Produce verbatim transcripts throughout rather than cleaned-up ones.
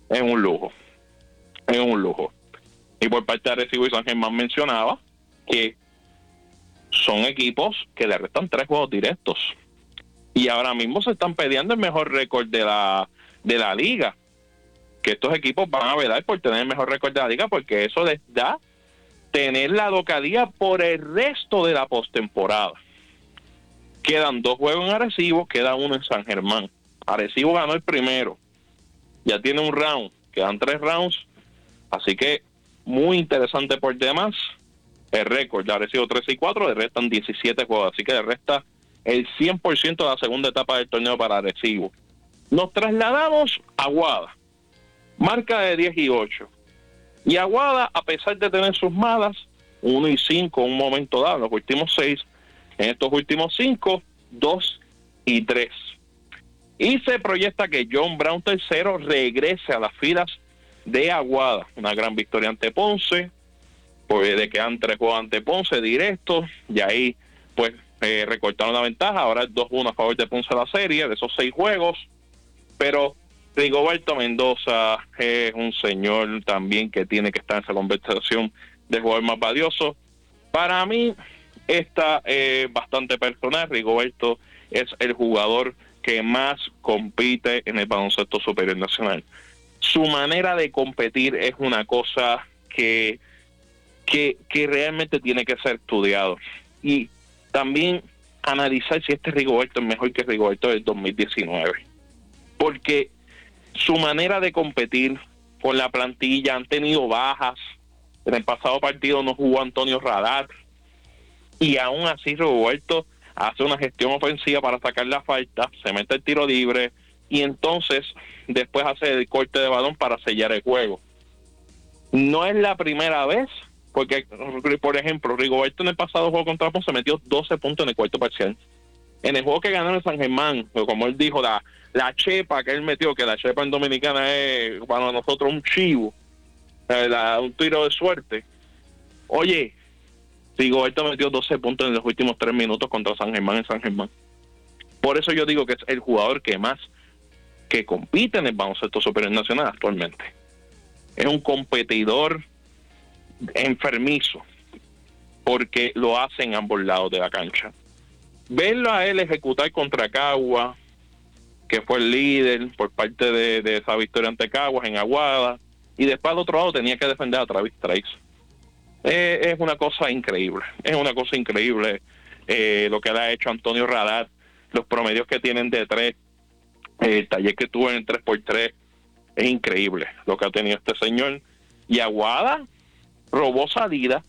es un lujo, es un lujo. Y por parte de Arecibo y San Germán mencionaba que son equipos que le restan tres juegos directos. Y ahora mismo se están peleando el mejor récord de la, de la liga. Que estos equipos van a velar por tener el mejor récord de la liga, porque eso les da tener la localía por el resto de la postemporada. Quedan dos juegos en Arecibo, queda uno en San Germán. Arecibo ganó el primero, ya tiene un round, quedan tres rounds, así que muy interesante por demás. El récord de Arecibo tres y cuatro, le restan diecisiete juegos, así que le resta el cien por ciento de la segunda etapa del torneo para Arecibo. Nos trasladamos a Aguada, marca de diez y ocho. Y Aguada, a pesar de tener sus malas, uno y cinco en un momento dado, en los últimos seis, en estos últimos cinco, dos y tres. Y se proyecta que John Brown tercero regrese a las filas de Aguada. Una gran victoria ante Ponce, pues de quedan tres juegos ante Ponce directos, y ahí pues eh, recortaron la ventaja. Ahora es dos uno a favor de Ponce la serie, de esos seis juegos. Pero Rigoberto Mendoza es un señor también que tiene que estar en esa conversación de jugador más valioso. Para mí está eh, bastante personal. Rigoberto es el jugador que más compite en el baloncesto superior nacional. Su manera de competir es una cosa que, que, que realmente tiene que ser estudiado. Y también analizar si este Rigoberto es mejor que Rigoberto del dos mil diecinueve. Porque su manera de competir con la plantilla, han tenido bajas. En el pasado partido no jugó Antonio Radar, y aún así Rigoberto hace una gestión ofensiva para sacar la falta, se mete el tiro libre y entonces después hace el corte de balón para sellar el juego. No es la primera vez, porque por ejemplo Rigoberto en el pasado juego contra Ponce metió doce puntos en el cuarto parcial. En el juego que ganó en San Germán, como él dijo, la, la chepa que él metió, que la chepa en Dominicana es para nosotros un chivo, la, un tiro de suerte. Oye, Rigoberto metió doce puntos en los últimos tres minutos contra San Germán en San Germán. Por eso yo digo que es el jugador que más que compite en el baloncesto superior nacional actualmente. Es un competidor enfermizo, porque lo hace en ambos lados de la cancha. Verlo a él ejecutar contra Caguas, que fue el líder por parte de, de esa victoria ante Caguas en Aguada, y después al otro lado tenía que defender a Travis Trice. Eh, es una cosa increíble, es una cosa increíble eh, lo que le ha hecho Antonio Radar, los promedios que tienen de tres, eh, el taller que tuvo en el tres por tres, es increíble lo que ha tenido este señor. Y Aguada robó salida.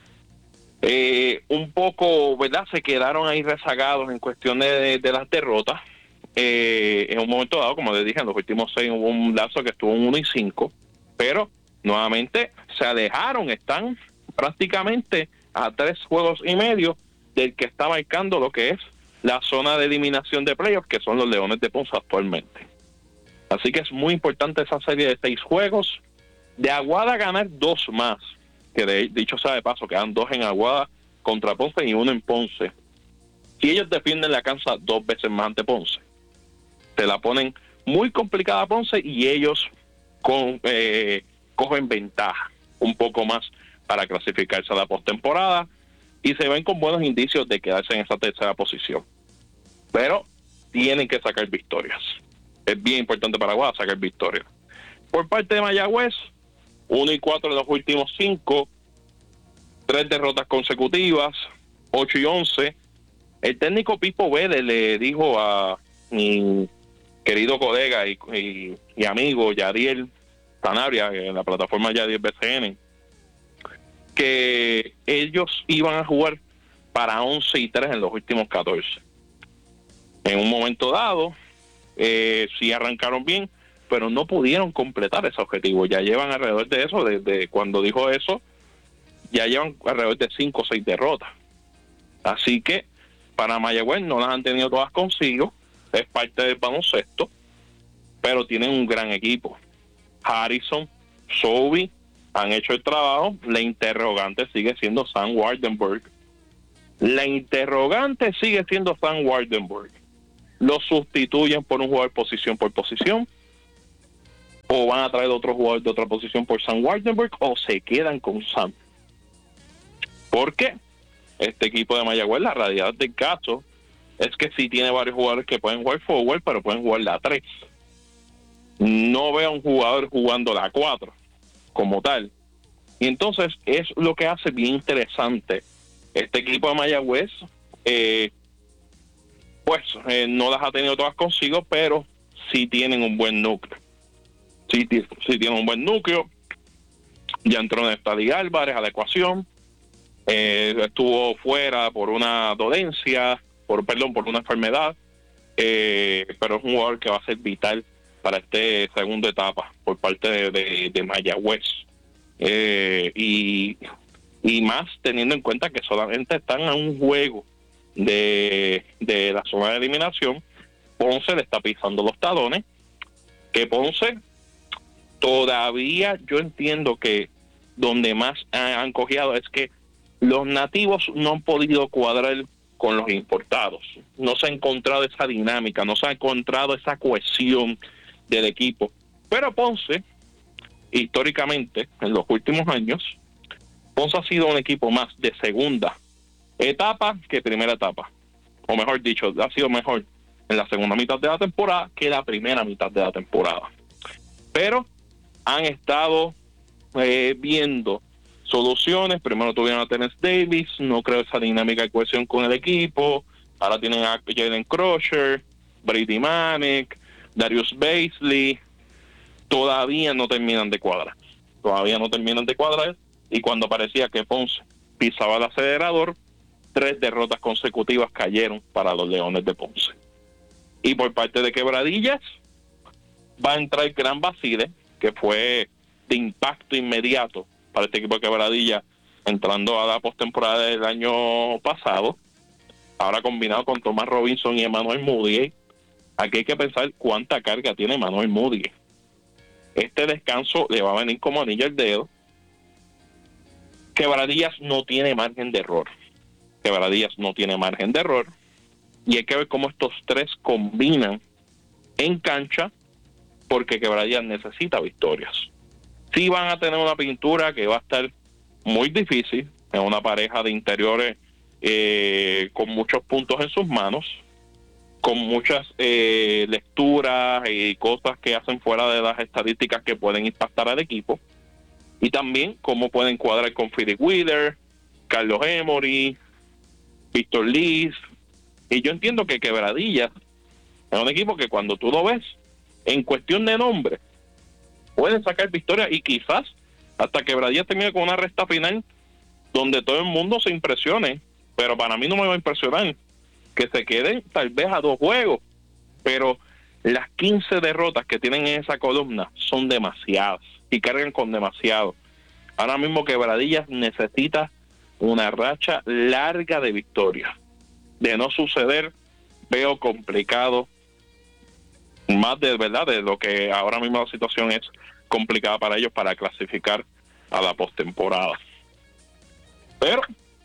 Eh, un poco, ¿verdad? Se quedaron ahí rezagados en cuestión de, de las derrotas. Eh, en un momento dado, como les dije, en los últimos seis hubo un lazo que estuvo en uno y cinco, pero nuevamente se alejaron, están prácticamente a tres juegos y medio del que está marcando lo que es la zona de eliminación de playoffs, que son los Leones de Ponce actualmente. Así que es muy importante esa serie de seis juegos. De Aguada ganar dos más, que de dicho sea de paso, quedan dos en Aguada contra Ponce y uno en Ponce. Si ellos defienden la cancha dos veces más ante Ponce, se la ponen muy complicada a Ponce y ellos con, eh, cogen ventaja un poco más para clasificarse a la postemporada y se ven con buenos indicios de quedarse en esa tercera posición. Pero tienen que sacar victorias. Es bien importante para Aguada sacar victorias. Por parte de Mayagüez, uno y cuatro en los últimos cinco, tres derrotas consecutivas, ocho y once. El técnico Pipo Vélez le dijo a mi querido colega y, y, y amigo Yadiel Sanabria, en la plataforma Yadiel B C N, que ellos iban a jugar para once y tres en los últimos catorce. En un momento dado, eh, sí arrancaron bien, pero no pudieron completar ese objetivo. Ya llevan alrededor de eso, desde cuando dijo eso, ya llevan alrededor de cinco o seis derrotas. Así que para Mayagüez no las han tenido todas consigo, es parte del baloncesto, pero tienen un gran equipo. Harrison, Sobi han hecho el trabajo. La interrogante sigue siendo Sam Wardenburg. La interrogante sigue siendo Sam Wardenburg. Lo sustituyen por un jugador posición por posición, o van a traer otro jugador de otra posición por Sam Wardenberg, o se quedan con Sam. ¿Por qué? Este equipo de Mayagüez, la realidad del caso es que sí tiene varios jugadores que pueden jugar forward, pero pueden jugar la tres. No veo a un jugador jugando la cuatro como tal. Y entonces es lo que hace bien interesante este equipo de Mayagüez. Eh, pues eh, no las ha tenido todas consigo, pero sí tienen un buen núcleo. Sí, sí tienen un buen núcleo. Ya entró Neftali Álvarez a la ecuación. Eh, estuvo fuera por una dolencia, por perdón, por una enfermedad. Eh, pero es un jugador que va a ser vital para esta segunda etapa por parte de, de, de Mayagüez. Eh, y, y más teniendo en cuenta que solamente están a un juego de, de la zona de eliminación. Ponce le está pisando los talones, que Ponce todavía yo entiendo que donde más han cojeado es que los nativos no han podido cuadrar con los importados. No se ha encontrado esa dinámica, no se ha encontrado esa cohesión del equipo. Pero Ponce, históricamente, en los últimos años, Ponce ha sido un equipo más de segunda etapa que primera etapa. O mejor dicho, ha sido mejor en la segunda mitad de la temporada que la primera mitad de la temporada. Pero han estado eh, viendo soluciones. Primero tuvieron a Terence Davis, no creo esa dinámica de cohesión con el equipo. Ahora tienen a Jaden Crusher, Brady Manek, Darius Baisley. Todavía no terminan de cuadrar. Todavía no terminan de cuadrar. Y cuando parecía que Ponce pisaba el acelerador, tres derrotas consecutivas cayeron para los Leones de Ponce. Y por parte de Quebradillas, va a entrar Gran Basile, que fue de impacto inmediato para este equipo de Quebradillas, entrando a la postemporada del año pasado, ahora combinado con Tomás Robinson y Emmanuel Moody. Aquí hay que pensar cuánta carga tiene Emmanuel Moody. Este descanso le va a venir como anillo al dedo. Quebradillas no tiene margen de error. Quebradillas no tiene margen de error. Y hay que ver cómo estos tres combinan en cancha, porque Quebradillas necesita victorias. Sí van a tener una pintura que va a estar muy difícil, es una pareja de interiores eh, con muchos puntos en sus manos, con muchas eh, lecturas y cosas que hacen fuera de las estadísticas que pueden impactar al equipo, y también cómo pueden cuadrar con Philip Wheeler, Carlos Emory, Víctor Liz. Y yo entiendo que Quebradillas es un equipo que cuando tú lo ves, en cuestión de nombre, pueden sacar victoria, y quizás hasta Quebradillas termine con una recta final donde todo el mundo se impresione. Pero para mí no me va a impresionar que se queden tal vez a dos juegos, pero las quince derrotas que tienen en esa columna son demasiadas y cargan con demasiado. Ahora mismo Quebradillas necesita una racha larga de victorias. De no suceder, veo complicado, más de verdad de lo que ahora mismo la situación es complicada para ellos para clasificar a la postemporada. Pero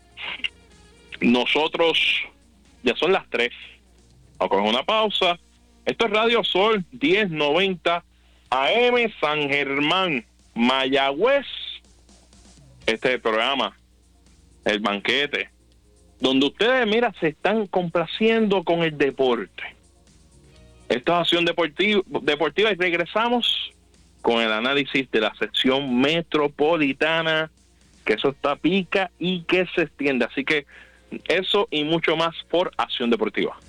nosotros, ya son las tres, vamos con una pausa. Esto es Radio Sol diez noventa A M San Germán, Mayagüez. Este es el programa, El Banquete, donde ustedes, mira, se están complaciendo con el deporte. Esto es Acción Deportiva, deportiva y regresamos con el análisis de la sección metropolitana, que eso está pica y que se extiende. Así que eso y mucho más por Acción Deportiva.